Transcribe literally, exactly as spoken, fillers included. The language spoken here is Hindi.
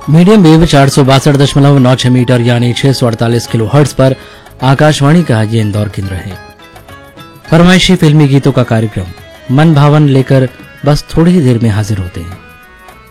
मीडियम वेव चार सौ बासठ दशमलव नौ छह मीटर यानी छह सौ अड़तालीस किलो हर्ट्ज पर आकाशवाणी का ये इंदौर केंद्र है। फरमाइशी फिल्मी गीतों का कार्यक्रम मन भावन लेकर बस थोड़ी ही देर में हाजिर होते हैं।